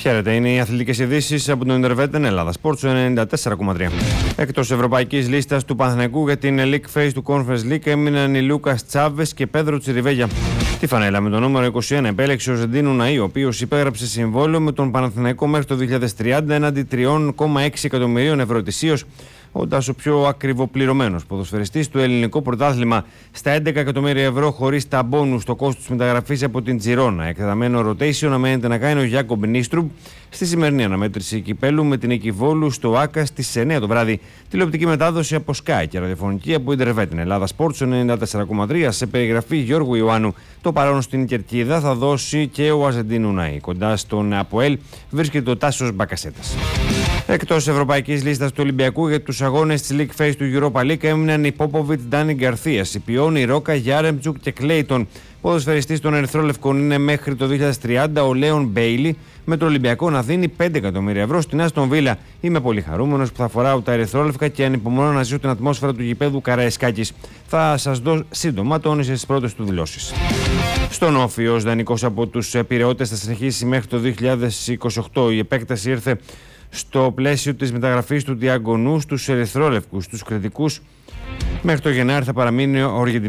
Χαίρετε, είναι οι αθλητικές ειδήσεις από τον Ιντερβέτεν Ελλάδα Sports 94,3. Εκτός ευρωπαϊκής λίστας του Παναθηναϊκού για την League Phase του Conference League έμειναν οι Λούκας Τσάβες και Πέδρο Τσιριβέγια. Τη φανέλα με το νούμερο 21 επέλεξε ο Ζεντίνου Ναΐ, ο οποίος υπέγραψε συμβόλαιο με τον Παναθηναϊκό μέχρι το 2030 έναντι 3,6 εκατομμυρίων ευρώ ετησίως, όντας ο πιο ακριβοπληρωμένος ποδοσφαιριστής του ελληνικού πρωτάθλημα. Στα 11 εκατομμύρια ευρώ χωρίς τα μπόνους στο κόστος της μεταγραφής από την Τζιρόνα. Εκτεταμένο rotation αναμένεται να κάνει ο Γιάκομπ Νίστρουμπ στη σημερινή αναμέτρηση κυπέλου με την Εκιβόλου στο Άκα στις 9 το βράδυ. Τηλεοπτική μετάδοση από Sky και ραδιοφωνική από Ιντερβέτεν Ελλάδα Sports 94,3 σε περιγραφή Γιώργου Ιωάννου. Το παρόν στην Κερκίδα θα δώσει και ο Αζεντίνου Ναΐ. Κοντά στον Αποέλ βρίσκεται ο Τάσος Μπακασέτας. Εκτός ευρωπαϊκής λίστας του Ολυμπιακού για τους αγώνες της League Phase του Europa League έμειναν οι Πόποβιτς, Ντάνι Γκαρθία, Σιπιόνι, Ρόκα, Γιάρεμτζουκ και Κλέιτον. Ποδοσφαιριστής των Ερυθρόλευκων είναι μέχρι το 2030 ο Λέον Μπέιλι, με το Ολυμπιακό να δίνει 5 εκατομμύρια ευρώ στην Άστον Βίλα. Είμαι πολύ χαρούμενος που θα φοράω τα ερυθρόλευκα και ανυπομονώ να ζήσω την ατμόσφαιρα του γηπέδου Καραϊσκάκης. Θα σας δω σύντομα, τόνισε στις πρώτες του δηλώσεις. Στον Όφη, ως δανεικός από τους Πειραιώτες θα συνεχίσει μέχρι το 2028. Η επέκταση ήρθε στο πλαίσιο της μεταγραφής του Διαγκονού στους Ερυθρόλευκους. Τους κριτικούς μέχρι το Γενάρη θα παραμείνει ο Αργεντινός.